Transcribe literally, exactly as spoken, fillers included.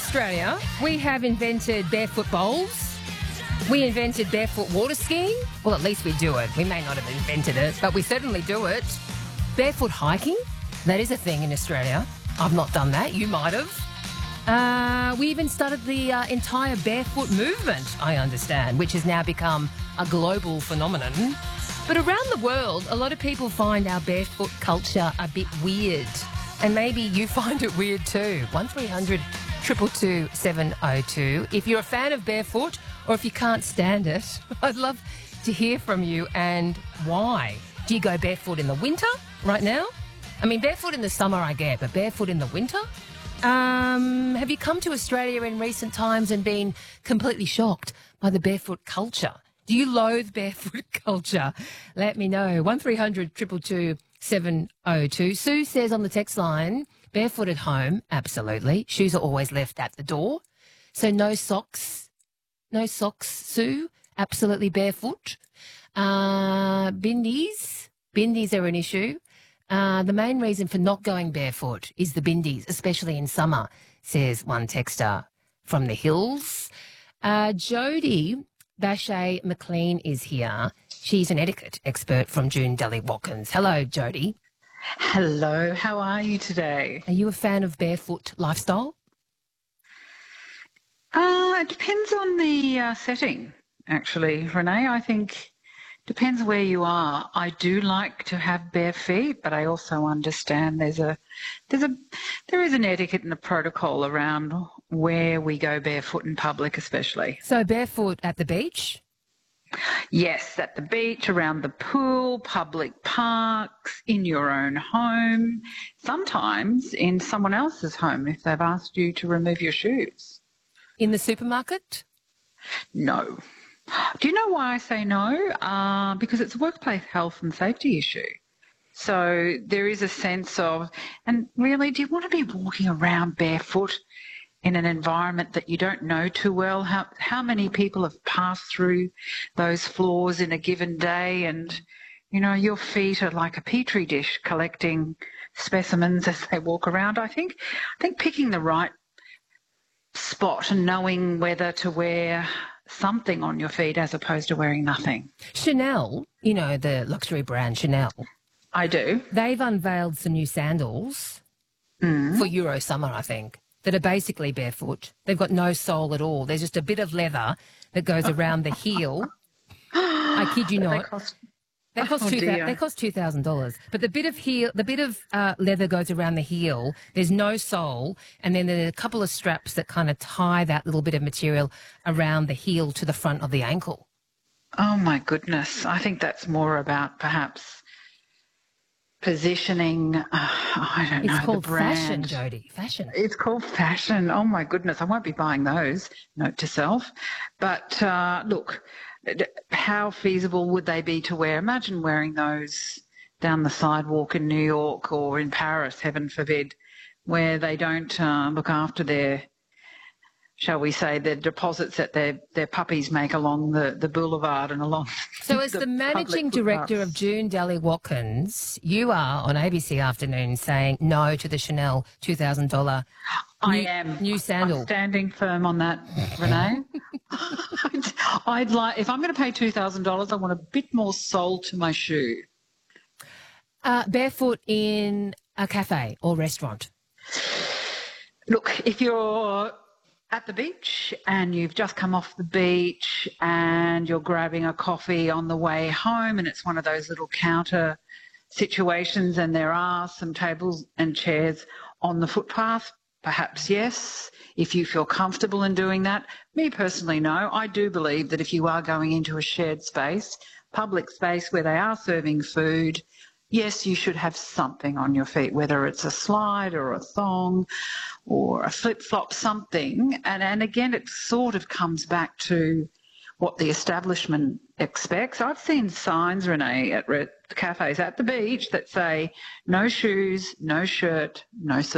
Australia, we have invented barefoot bowls. We invented barefoot water skiing. Well, at least we do it. We may not have invented it, but we certainly do it. Barefoot hiking, that is a thing in Australia. I've not done that. You might have. Uh, we even started the uh, entire barefoot movement, I understand, which has now become a global phenomenon. But around the world, a lot of people find our barefoot culture a bit weird. And maybe you find it weird too. one three hundred two two two seven oh two. If you're a fan of barefoot or if you can't stand it, I'd love to hear from you and why. Do you go barefoot in the winter right now? I mean, barefoot in the summer I get, but barefoot in the winter? Um, have you come to Australia in recent times and been completely shocked by the barefoot culture? Do you loathe barefoot culture? Let me know. one three hundred two two two seven oh two. Sue says on the text line, barefoot at home, absolutely. Shoes are always left at the door. So no socks. No socks, Sue. Absolutely barefoot. Uh, bindies. Bindies are an issue. Uh, the main reason for not going barefoot is the bindies, especially in summer, says one texter from the hills. Uh, Jody Bashay McLean is here. She's an etiquette expert from June Delhi Watkins. Hello, Jody. Hello, how are you today? Are you a fan of barefoot lifestyle? Uh, it depends on the uh, setting, actually, Renee. I think depends where you are. I do like to have bare feet, but I also understand there's a there's a there is an etiquette and a protocol around where we go barefoot in public, especially. So barefoot at the beach? Yes, at the beach, around the pool, public parks, in your own home, sometimes in someone else's home if they've asked you to remove your shoes. In the supermarket? No. Do you know why I say no? Uh, because it's a workplace health and safety issue. So there is a sense of, and really, do you want to be walking around barefoot in an environment that you don't know too well? How, how many people have passed through those floors in a given day and, you know, your feet are like a petri dish collecting specimens as they walk around. I think, I think picking the right spot and knowing whether to wear something on your feet as opposed to wearing nothing. Chanel, you know, the luxury brand Chanel. I do. They've unveiled some new sandals Mm. for Euro summer, I think, that are basically barefoot. They've got no sole at all. There's just a bit of leather that goes around the heel. I kid you They not. cost, They cost oh two. dear. They cost two thousand dollars. But the bit of heel, the bit of uh, leather goes around the heel. There's no sole, and then there are a couple of straps that kind of tie that little bit of material around the heel to the front of the ankle. Oh my goodness. I think that's more about perhaps positioning. Uh, I don't know. It's called the brand. fashion, Jody. Fashion. It's called fashion. Oh my goodness. I won't be buying those. Note to self. But uh, look, how feasible would they be to wear? Imagine wearing those down the sidewalk in New York or in Paris, heaven forbid, where they don't uh, look after their, shall we say, their deposits that their, their puppies make along the, the boulevard and along. So as the, the managing director of June Delhi Watkins, you are on A B C Afternoon saying no to the Chanel two thousand dollars I new, am. new sandal. I'm standing firm on that, Renee. I'd, I'd like, if I'm going to pay two thousand dollars, I want a bit more sole to my shoe. Uh, barefoot in a cafe or restaurant? Look, if you're at the beach and you've just come off the beach and you're grabbing a coffee on the way home and it's one of those little counter situations and there are some tables and chairs on the footpath, perhaps yes, if you feel comfortable in doing that. Me personally, no. I do believe that if you are going into a shared space, public space where they are serving food, yes, you should have something on your feet, whether it's a slide or a thong or a flip-flop, something. And, and again, it sort of comes back to what the establishment expects. I've seen signs, Renee, at re- cafes at the beach that say no shoes, no shirt, no